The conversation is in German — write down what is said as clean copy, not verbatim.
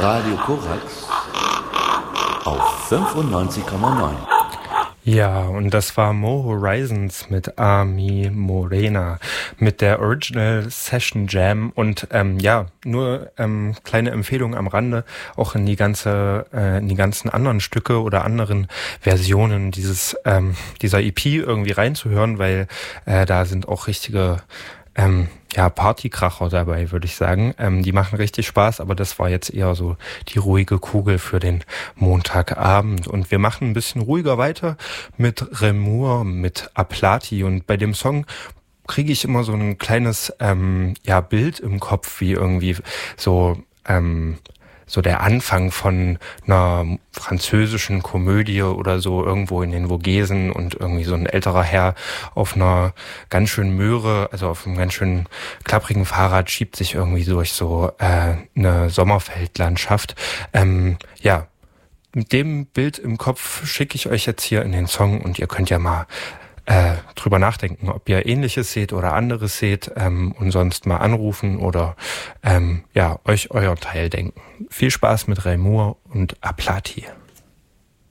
Radio Korax auf 95,9. Ja, und das war Mo Horizons mit Ami Morena mit der Original Session Jam und nur kleine Empfehlung am Rande, auch in die ganzen anderen Stücke oder anderen Versionen dieser EP irgendwie reinzuhören, weil da sind auch richtige Partykracher dabei, würde ich sagen. Die machen richtig Spaß, aber das war jetzt eher so die ruhige Kugel für den Montagabend. Und wir machen ein bisschen ruhiger weiter mit Remur, mit Aplati. Und bei dem Song kriege ich immer so ein kleines Bild im Kopf, wie irgendwie so der Anfang von einer französischen Komödie oder so irgendwo in den Vogesen und irgendwie so ein älterer Herr auf einer ganz schön Möhre, also auf einem ganz schön klapprigen Fahrrad schiebt sich irgendwie durch so eine Sommerfeldlandschaft. Mit dem Bild im Kopf schicke ich euch jetzt hier in den Song und ihr könnt ja mal drüber nachdenken, ob ihr Ähnliches seht oder anderes seht und sonst mal anrufen oder euch euer Teil denken. Viel Spaß mit Remur und Aplati.